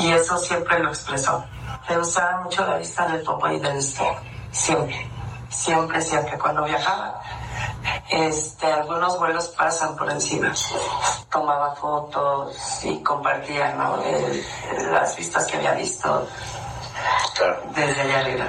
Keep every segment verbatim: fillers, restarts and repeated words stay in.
Y eso siempre lo expresó. Le gustaba mucho la vista del topo y del estómago. Siempre, siempre, siempre. Cuando viajaba, este, algunos vuelos pasan por encima. Tomaba fotos y compartía, ¿no? El, las vistas que había visto desde allá arriba.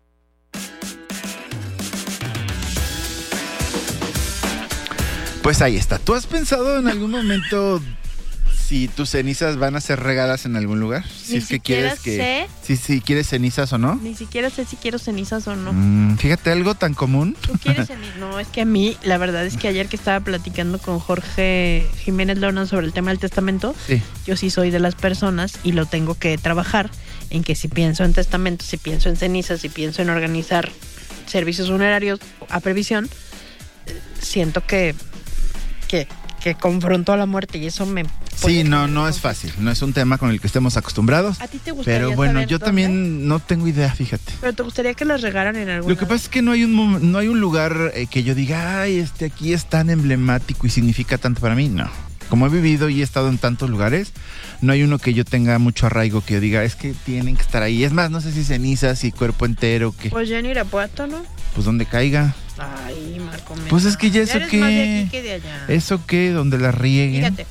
Pues ahí está. ¿Tú has pensado en algún momento si tus cenizas van a ser regadas en algún lugar? Si Ni es que siquiera quieres que sé. si, si quieres cenizas o no. Ni siquiera sé si quiero cenizas o no. Mm, fíjate, algo tan común. ¿Tú quieres cenizas? No, es que a mí, la verdad es que ayer que estaba platicando con Jorge Jiménez Lona sobre el tema del testamento, Sí. yo sí soy de las personas y lo tengo que trabajar en que si pienso en testamento, si pienso en cenizas, si pienso en organizar servicios funerarios a previsión, eh, siento que, que, que confronto a la muerte y eso me... Sí, no, no es fácil. No es un tema con el que estemos acostumbrados. ¿A ti te gustaría Pero bueno, saber yo dónde? también no tengo idea, fíjate. Pero te gustaría que las regaran en algún Lo que pasa es que no hay un mom- no hay un lugar eh, que yo diga, ay, este aquí es tan emblemático y significa tanto para mí. No. Como he vivido y he estado en tantos lugares, no hay uno que yo tenga mucho arraigo que yo diga, es que tienen que estar ahí. Es más, no sé si cenizas y cuerpo entero, que Pues ya en Irapuato, ¿no? pues donde caiga. Ay, Marco. Mena. Pues es que ya eso Eres qué. más de aquí que de allá. Eso que donde la rieguen. Fíjate.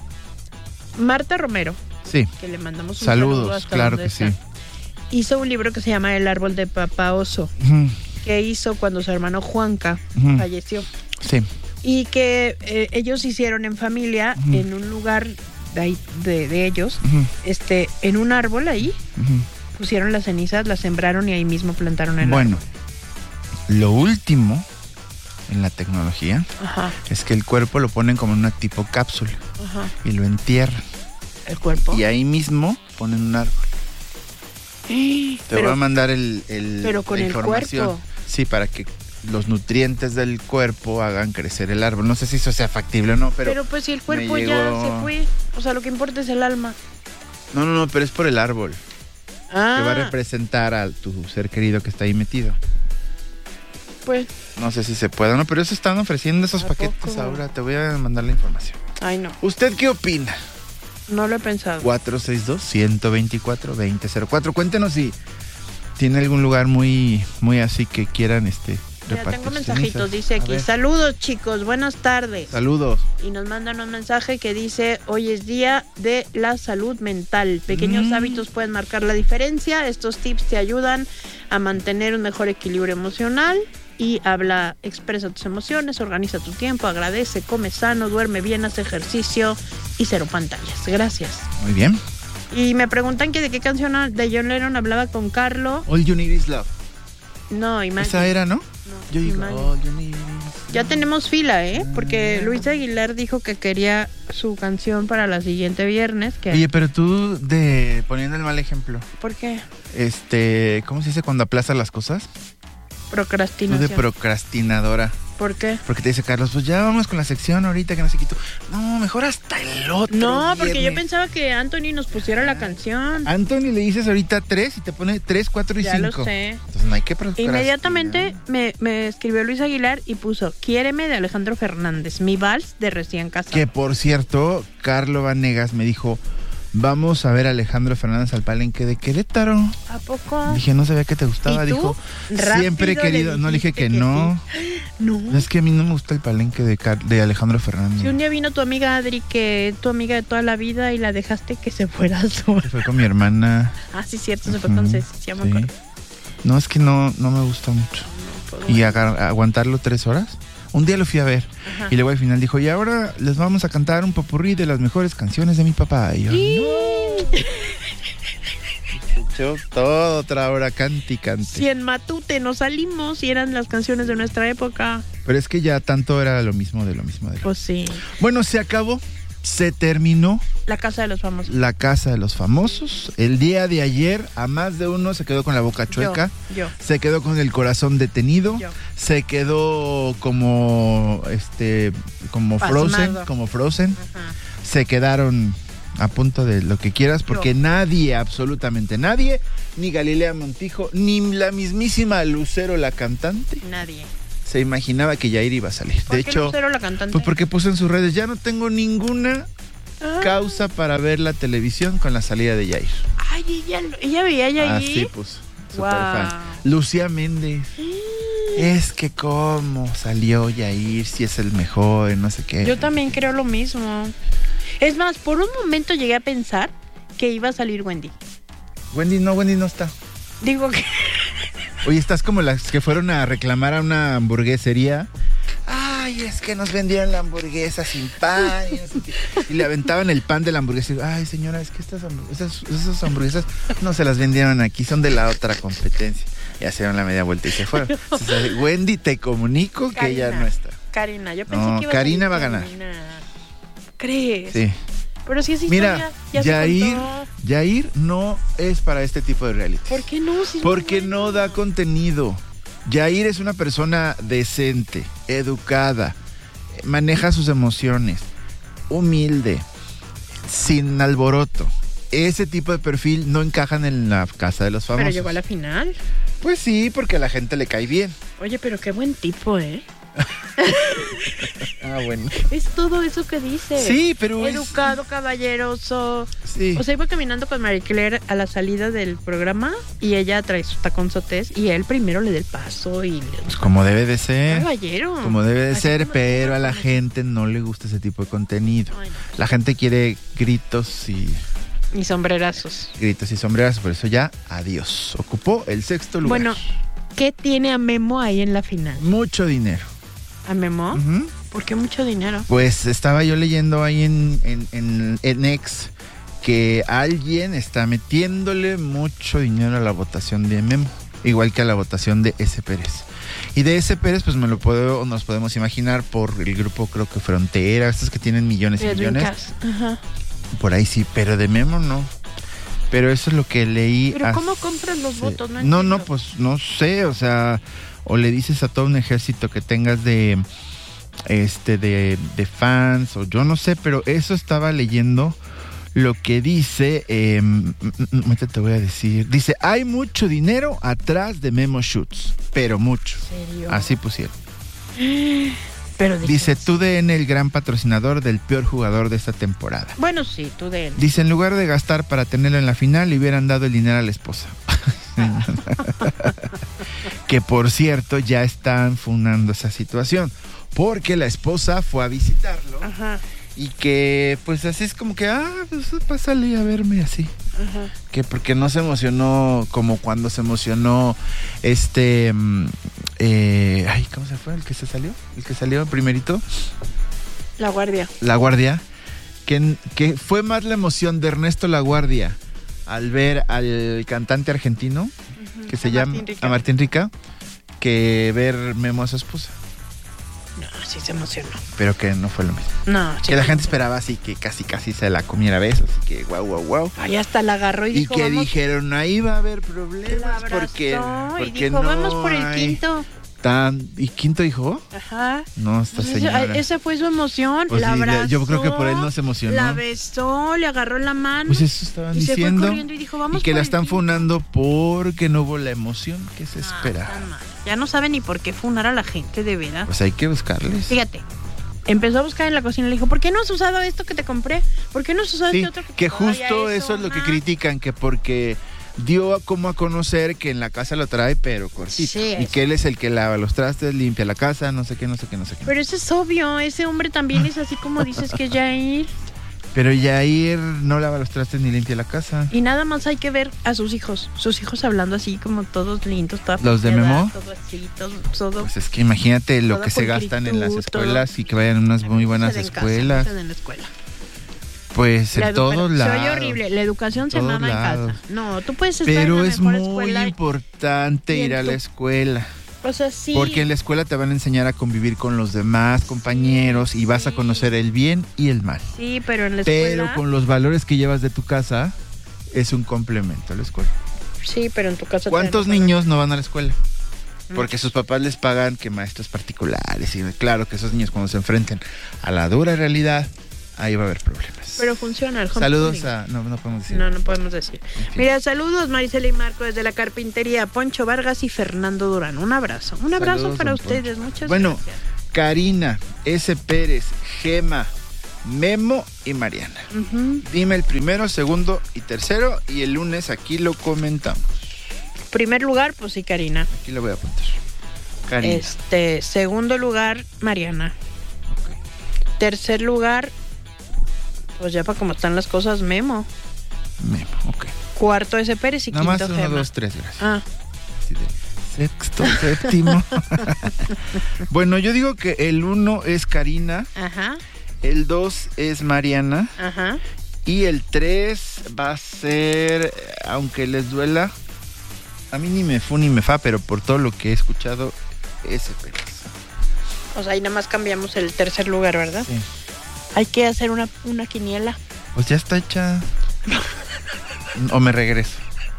Marta Romero, Sí. que le mandamos un saludo Saludos, hasta claro donde que está, sí. hizo un libro que se llama El árbol de Papá Oso, Ujú, que hizo cuando su hermano Juanca ujú. falleció. Sí. Y que eh, ellos hicieron en familia, Ujú. en un lugar de, ahí, de, de ellos, Ujú, este, en un árbol ahí, ujú. pusieron las cenizas, las sembraron y ahí mismo plantaron el Bueno, lo último en la tecnología árbol. Ajá, es que el cuerpo lo ponen como en una tipo cápsula ajá. y lo entierran. El cuerpo. Y ahí mismo ponen un árbol. Te Pero- voy a mandar el, el- pero con la el información. cuerpo. Sí, para que los nutrientes del cuerpo hagan crecer el árbol. No sé si eso sea factible o no, pero... Pero, pues si el cuerpo me ya llegó- se fue, o sea, lo que importa es el alma. No, no, no, pero es por el árbol. Ah, Que va a representar a tu ser querido que está ahí metido. pues, No sé si se pueda, ¿no? Pero eso están ofreciendo esos ¿A paquetes poco? ahora. Te voy a mandar la información. ay no, ¿Usted qué opina? no lo he pensado. cuatro seis dos, uno dos cuatro, dos cero cero cuatro. Cuéntenos si tiene algún lugar muy, muy así que quieran este Mira, repartir tengo cenizas. mensajitos, dice A aquí, ver. saludos chicos, buenas tardes. Saludos. Y nos mandan un mensaje que dice, hoy es día de la salud mental. Pequeños Mm. hábitos pueden marcar la diferencia. Estos tips te ayudan a mantener un mejor equilibrio emocional. Y habla, expresa tus emociones, organiza tu tiempo, agradece, come sano, duerme bien, hace ejercicio y cero pantallas. Gracias. Muy bien. Y me preguntan que de qué canción de John Lennon hablaba con Carlo. All You Need Is Love. No, Imagine. Esa era, ¿no? No, Yo digo, Imagine. All You Need Is Ya Love. tenemos fila, ¿eh? Porque Luis Aguilar dijo que quería su canción para la siguiente viernes. Que... Oye, pero tú de poniendo el mal ejemplo, ¿Por qué? este, ¿cómo se dice cuando aplazas las cosas? Tú Procrastinación. de procrastinadora. ¿Por qué? Porque te dice Carlos, pues ya vamos con la sección ahorita que no se quitó. No, mejor hasta el otro. No, porque yo viernes. pensaba que Anthony nos pusiera la canción. Anthony le dices ahorita tres y te pone tres, cuatro y Ya lo cinco. sé. Entonces no hay que procrastinar. Inmediatamente me, me escribió Luis Aguilar y puso Quiéreme de Alejandro Fernández, mi vals de recién casado. Que por cierto, Carlo Vanegas me dijo, vamos a ver a Alejandro Fernández al Palenque de Querétaro. ¿A poco? Dije, no sabía que te gustaba. ¿Y tú? Dijo, Rápido siempre he le querido. No, le dije dijiste que, que no. No. Es que a mí no me gusta el Palenque de, Car- de Alejandro Fernández. Si un día vino tu amiga Adri, que es tu amiga de toda la vida, y la dejaste que se fuera sola. Fue con mi hermana. Ah, sí, cierto, se fue Ujú, con Ceci, ya me sí. acuerdo. No, es que no, no me gusta mucho. Pues, Y agar- aguantarlo tres horas. Un día lo fui a ver. Ajá. Y luego al final dijo, y ahora les vamos a cantar un popurrí de las mejores canciones de mi papá. Y yo, escuchó todo otra hora, cante y cante. Si en Matute nos salimos y eran las canciones de nuestra época. Pero es que ya tanto era lo mismo de lo mismo de lo Pues sí. Bueno, se acabó. Se terminó La casa de los famosos. la Casa de los Famosos. El día de ayer, a más de uno se quedó con la boca chueca. Yo, yo. Se quedó con el corazón detenido. Yo. Se quedó como este como Frozen, Pasmado. como Frozen. Ajá. Se quedaron a punto de lo que quieras porque Yo. nadie, absolutamente nadie, ni Galilea Montijo, ni la mismísima Lucero la cantante, Nadie. se imaginaba que Yair iba a salir. ¿Por De qué hecho, Lucero, la cantante? pues porque puso en sus redes, ya no tengo ninguna Ah. causa para ver la televisión con la salida de Yair. Ay, ella, ella veía a Yair. Así pues, super Wow. fan. Lucía Méndez. Es que cómo salió Yair, si es el mejor, no sé qué. Yo también creo lo mismo. Es más, por un momento llegué a pensar que iba a salir Wendy. Wendy no, Wendy no está. Digo que... Oye, estás como las que fueron a reclamar a una hamburguesería. Ay, es que nos vendieron la hamburguesa sin pan. Y, no sé qué. Y le aventaban el pan de la hamburguesa. Y, ay, señora, es que estas hamburguesas, esas hamburguesas no se las vendieron aquí, son de la otra competencia. Y hicieron la media vuelta y se fueron. Entonces, Wendy, te comunico que Karina, ella no está. Karina, yo pensé No, que iba Karina a va a salir ganar. Karina. ¿Crees? Sí. Pero si es Mira, historia, ya se Yair, contó. Yair no es para este tipo de reality. ¿Por qué no? Si es Porque muy no bueno. da contenido. Yair es una persona decente, educada, maneja sus emociones, humilde, sin alboroto. Ese tipo de perfil no encajan en la casa de los famosos. Pero llegó a la final. Pues sí, porque a la gente le cae bien. Oye, pero qué buen tipo, ¿eh? Ah, bueno. Es todo eso que dice. Sí, pero es- Educado, caballeroso. Sí. O sea, iba caminando con Marie Claire a la salida del programa y ella trae su taconzotes y él primero le da el paso y le... Pues como debe de ser. Caballero. Como debe de Así ser, como pero a la con- gente no le gusta ese tipo de contenido. Ay, no. La gente quiere gritos y Y sombrerazos. gritos y sombreras, por eso ya, adiós. Ocupó el sexto lugar. Bueno, ¿qué tiene a Memo ahí en la final? Mucho dinero. ¿A Memo? Ujú. ¿Por qué mucho dinero? Pues estaba yo leyendo ahí en, en, en, en X que alguien está metiéndole mucho dinero a la votación de Memo, igual que a la votación de S. Pérez. Y de S. Pérez, pues me lo puedo, nos podemos imaginar por el grupo, creo que Frontera, estos que tienen millones y Edwin millones. Cass. Ajá. Por ahí sí, pero de Memo no. Pero eso es lo que leí. ¿Pero cómo hace- compran los votos? No No, no, entiendo. pues no sé, o sea, o le dices a todo un ejército que tengas de este de, de fans, o yo no sé, pero eso estaba leyendo lo que dice, eh, mm, mm, ahorita te voy a decir, dice, hay mucho dinero atrás de Memo Shoots, pero mucho. ¿En serio? Así pusieron. Pero de Dice, qué? T U D N, el gran patrocinador del peor jugador de esta temporada. Bueno, sí, tú de él. Dice, en lugar de gastar para tenerlo en la final, le hubieran dado el dinero a la esposa. Que por cierto, ya están funando esa situación. Porque la esposa fue a visitarlo. Ajá, Y que pues así es como que, ah, pues pásale a verme así. ajá. Que porque no se emocionó como cuando se emocionó este... mm, eh, ay, ¿cómo se fue? ¿El que se salió? ¿El que salió primerito? La guardia. La Guardia, que, que fue más la emoción de Ernesto La Guardia al ver al cantante argentino, que se A llama Martín Rica. a Martín Rica, que ver Memo a su esposa, No, sí se emocionó. pero que no fue lo mismo. No, sí Que la se gente emocionó. esperaba así que casi casi se la comiera a besos, así que guau, guau, guau. Ahí hasta la agarró y, Y dijo, que vamos, dijeron, ahí va a haber la problemas abrazó porque, y porque dijo, no vamos por el hay quinto. tan... ¿Y quinto dijo? Ajá. No, esta Pues esa, señora. esa fue su emoción. Pues la sí, abrazó. yo creo que por él no se emocionó. La besó, le agarró la mano. Pues eso estaban y se fue diciendo. corriendo y dijo, vamos Y que por la el están quinto. funando porque no hubo la emoción que se Ah, esperaba. están mal. Ya no sabe ni por qué funar a la gente, de veras. Pues hay que buscarles. Fíjate, empezó a buscar en la cocina y le dijo, ¿por qué no has usado esto que te compré? ¿Por qué no has usado Sí, este otro que, que Todavía justo eso es lo que ajá. critican, que porque dio a como a conocer que en la casa lo trae, pero cortito. Sí, y eso. que él es el que lava los trastes, limpia la casa, no sé qué, no sé qué, no sé qué. Pero eso es obvio, ese hombre también es así como dices que es Yair. Pero Yair no lava los trastes ni limpia la casa. Y nada más hay que ver a sus hijos, sus hijos hablando así como todos lindos, toda ¿Los de piedad, Memo? todo así, todo, todo. Pues es que imagínate lo Toda que se pulcritud, gastan en las todo. escuelas y que vayan a unas muy buenas Se den casa, escuelas. se den en la escuela. Pues La en edu- todos pero lados. Se oye horrible, la educación se Todos mama en lados. casa. No, tú puedes estar Pero en la es mejor muy escuela. importante y en ir a tu- la escuela. O sea, sí. Porque en la escuela te van a enseñar a convivir con los demás compañeros y vas a sí. conocer el bien y el mal. Sí, pero en la escuela. Pero con los valores que llevas de tu casa es un complemento a la escuela. Sí, pero en tu casa. te ¿Cuántos dan- niños no van a la escuela? Mm. Porque sus papás les pagan que maestros particulares. Y claro que esos niños cuando se enfrenten a la dura realidad, ahí va a haber problemas. Pero funciona el Saludos homeschooling. a... No, no podemos decir. No, no podemos decir. En fin. Mira, saludos Marisela y Marco desde la carpintería, Poncho Vargas y Fernando Durán. Un abrazo. Un abrazo Saludos, para don ustedes. Poncho. Muchas Bueno, gracias. Karina, S. Pérez, Gema, Memo y Mariana. Uh-huh. Dime el primero, segundo y tercero y el lunes aquí lo comentamos. Primer lugar, pues sí, Karina. Aquí lo voy a apuntar. Karina. Este, segundo lugar, Mariana. Okay. Tercer lugar, pues ya para cómo están las cosas, Memo. Memo, ok. Cuarto, ese Pérez y Nada quinto, más uno, Gema. dos, tres, gracias. Ah. Así de sexto, séptimo. Bueno, yo digo que el uno es Karina. Ajá. El dos es Mariana. Ajá. Y el tres va a ser, aunque les duela, a mí ni me fu ni me fa, pero por todo lo que he escuchado, ese Pérez. O sea, ahí nada más cambiamos el tercer lugar, ¿verdad? Sí. Hay que hacer una, una quiniela. Pues ya está hecha. O me regreso.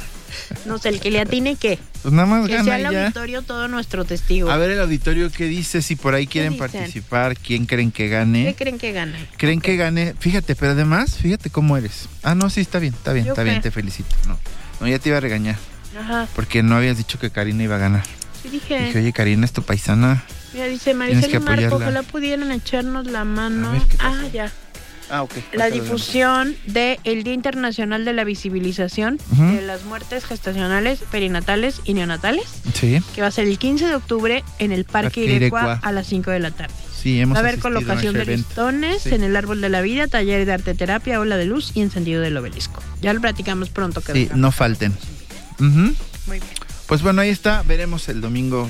No sé, el que le atine, ¿qué? Pues nada más Que gana sea y el ya. auditorio todo nuestro testigo. A ver el auditorio qué dice, si por ahí quieren dicen? participar, quién creen que gane. ¿Qué creen que gane? ¿Creen Ok. que gane? Fíjate, pero además, fíjate cómo eres. Ah, no, sí, está bien, está bien, ¿Yo está qué? bien, te felicito. No, no, ya te iba a regañar, Ajá. porque no habías dicho que Karina iba a ganar. Sí dije. Dije, oye, Karina es tu paisana. Mira, dice tienes Maricel que y Marco, apoyarla. ojalá pudieran echarnos la mano. A ver, ¿qué pasó? Ah, ya. Ah, ok. La ahorita lo vemos. difusión del Día Internacional de la Visibilización Ujú. de las muertes gestacionales, perinatales y neonatales, Sí, que va a ser el quince de octubre en el Parque Parque Irecua Irecua. a las cinco de la tarde. sí, hemos Va a haber asistido colocación a de ese evento. listones Sí. en el Árbol de la Vida, taller de arte terapia, ola de luz y encendido del obelisco. Ya lo platicamos pronto. Que Sí, vengamos. no falten. Ujú. Muy bien. Pues bueno, ahí está, veremos el domingo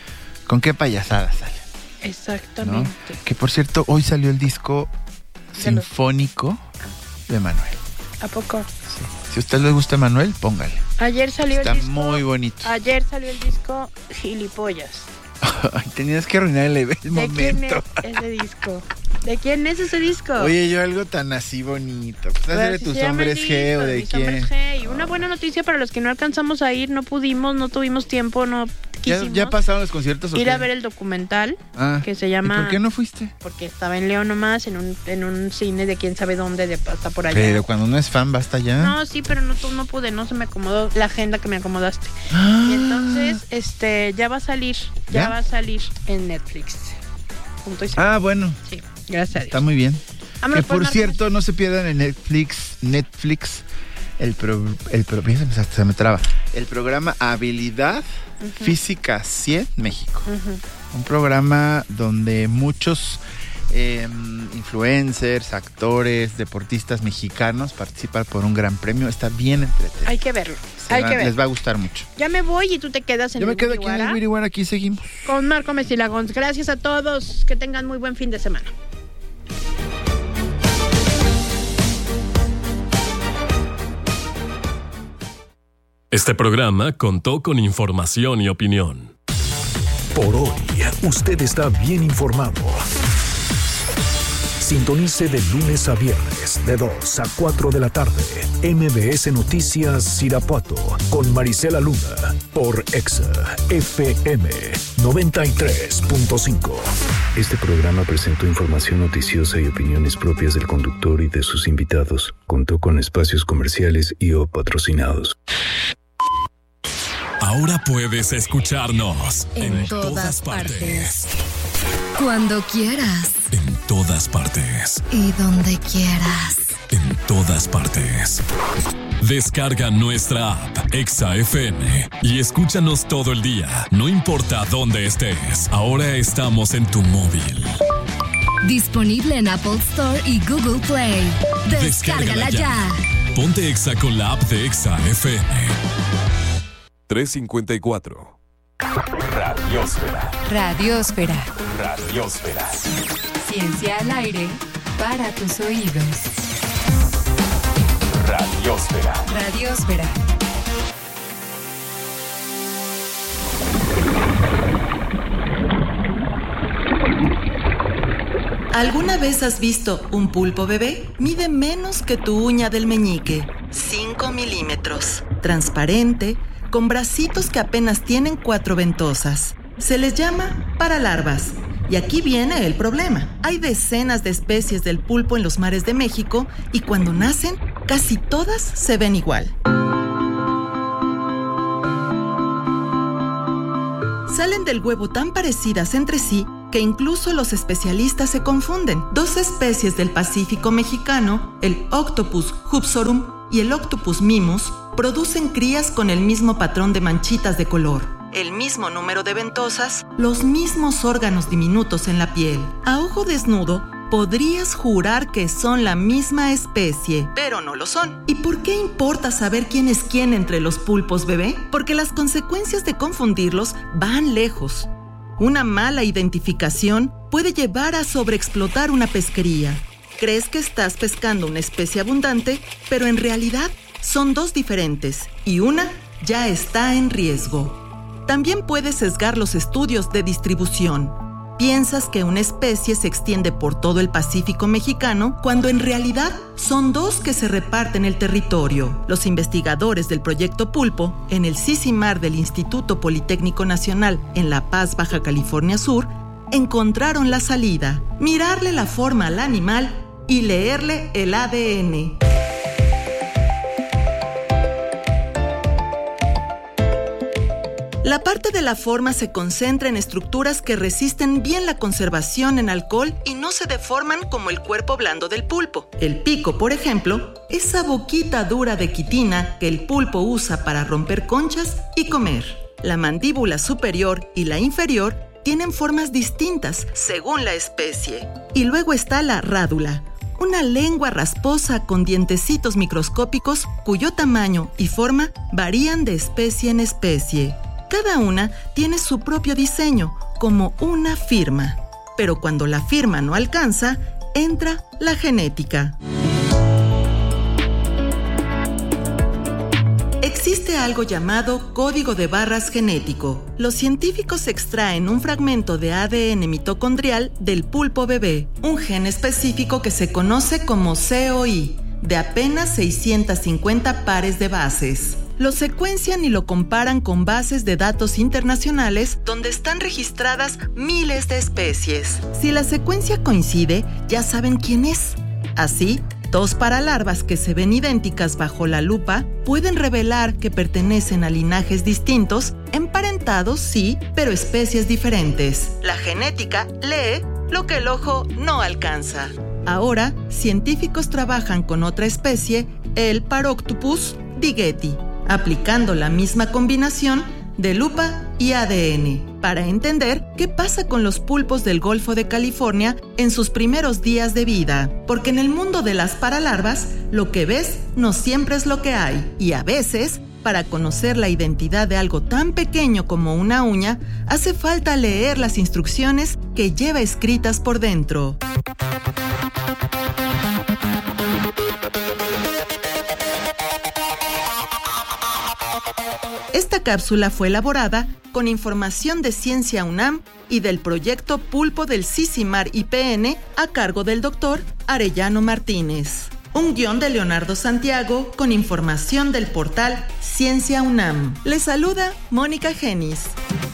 con qué payasada sale, ¿no? Exactamente. Que por cierto, hoy salió el disco De los- sinfónico de Manuel. ¿A poco? Sí. Si a usted le gusta Manuel, póngale. Ayer salió Está el disco. muy bonito. Ayer salió el disco Gilipollas. Ay, tenías que arruinar el, el ¿De quién momento. es ese disco? ¿De quién es ese disco? Oye, yo algo tan así bonito. Pues Pues hacer de así tus se llama el hombres G o disco, de Mis quién. Hombres G. Y una buena noticia para los que no alcanzamos a ir, no pudimos, no tuvimos tiempo, no ¿Ya, quisimos ya pasaron los conciertos o ir qué? a ver el documental Ah, que se ¿y llama... por qué no fuiste? Porque estaba en León nomás, en un, en un cine de quién sabe dónde, de hasta por allá. Pero cuando uno es fan, basta ya. No, sí, pero no, no pude, no se me acomodó la agenda que me acomodaste. Ah. Y entonces, este, ya va a salir, ya, ¿Ya? va a salir en Netflix. Punto y Ah, bueno, sí, gracias a Dios. está muy bien. Vámonos, Que por Marco. cierto, no se pierdan en Netflix, Netflix, el pro, el pro- se me, se me traba, el programa Habilidad Ujú. Física cien México. Ujú. Un programa donde muchos eh, influencers, actores, deportistas mexicanos participan por un gran premio. Está bien entretenido. Hay que verlo, Se hay va- que verlo. Les va a gustar mucho. Ya me voy y tú te quedas en Yo me el quedo aquí en el Wiriwara Wiriwara, aquí seguimos. con Marco Messilagón. Gracias a todos, que tengan muy buen fin de semana. Este programa contó con información y opinión. Por hoy, usted está bien informado. Sintonice de lunes a viernes, de dos a cuatro de la tarde, M B S Noticias Irapuato, con Marisela Luna, por Exa F M noventa y tres punto cinco. Este programa presentó información noticiosa y opiniones propias del conductor y de sus invitados. Contó con espacios comerciales y o patrocinados. Ahora puedes escucharnos En todas partes. Cuando quieras. En todas partes. Y donde quieras. En todas partes. Descarga nuestra app Exa F M y escúchanos todo el día, no importa dónde estés. Ahora estamos en tu móvil. Disponible en Apple Store y Google Play. Descárgala ya. Ponte Exa con la app de Exa F M. trescientos cincuenta y cuatro. Radiosfera. Radiosfera. Radiosfera. Ciencia al aire para tus oídos. Radiosfera. Radiosfera. ¿Alguna vez has visto un pulpo bebé? Mide menos que tu uña del meñique. cinco milímetros. Transparente, con bracitos que apenas tienen cuatro ventosas. Se les llama paralarvas. Y aquí viene el problema. Hay decenas de especies del pulpo en los mares de México y cuando nacen, casi todas se ven igual. Salen del huevo tan parecidas entre sí que incluso los especialistas se confunden. Dos especies del Pacífico mexicano, el Octopus hupsorum y el Octopus mimus, producen crías con el mismo patrón de manchitas de color, el mismo número de ventosas, los mismos órganos diminutos en la piel. A ojo desnudo, podrías jurar que son la misma especie, pero no lo son. ¿Y por qué importa saber quién es quién entre los pulpos bebé? Porque las consecuencias de confundirlos van lejos. Una mala identificación puede llevar a sobreexplotar una pesquería. Crees que estás pescando una especie abundante, pero en realidad son dos diferentes y una ya está en riesgo. También puedes sesgar los estudios de distribución. Piensas que una especie se extiende por todo el Pacífico mexicano cuando en realidad son dos que se reparten el territorio. Los investigadores del Proyecto Pulpo en el SICIMAR del Instituto Politécnico Nacional en La Paz, Baja California Sur, encontraron la salida: mirarle la forma al animal y leerle el A D N. La parte de la forma se concentra en estructuras que resisten bien la conservación en alcohol y no se deforman como el cuerpo blando del pulpo. El pico, por ejemplo, esa boquita dura de quitina que el pulpo usa para romper conchas y comer. La mandíbula superior y la inferior tienen formas distintas según la especie. Y luego está la rádula, una lengua rasposa con dientecitos microscópicos cuyo tamaño y forma varían de especie en especie. Cada una tiene su propio diseño, como una firma. Pero cuando la firma no alcanza, entra la genética. Existe algo llamado código de barras genético. Los científicos extraen un fragmento de A D N mitocondrial del pulpo bebé, un gen específico que se conoce como C O I, de apenas seiscientos cincuenta pares de bases. Lo secuencian y lo comparan con bases de datos internacionales donde están registradas miles de especies. Si la secuencia coincide, ya saben quién es. Así, dos paralarvas que se ven idénticas bajo la lupa pueden revelar que pertenecen a linajes distintos, emparentados sí, pero especies diferentes. La genética lee lo que el ojo no alcanza. Ahora, científicos trabajan con otra especie, el Paroctopus digeti, aplicando la misma combinación de lupa y A D N para entender qué pasa con los pulpos del Golfo de California en sus primeros días de vida. Porque en el mundo de las paralarvas, lo que ves no siempre es lo que hay. Y a veces, para conocer la identidad de algo tan pequeño como una uña, hace falta leer las instrucciones que lleva escritas por dentro. Esta cápsula fue elaborada con información de Ciencia UNAM y del proyecto Pulpo del SICIMAR I P N a cargo del doctor Arellano Martínez. Un guión de Leonardo Santiago con información del portal Ciencia UNAM. Les saluda Mónica Genis.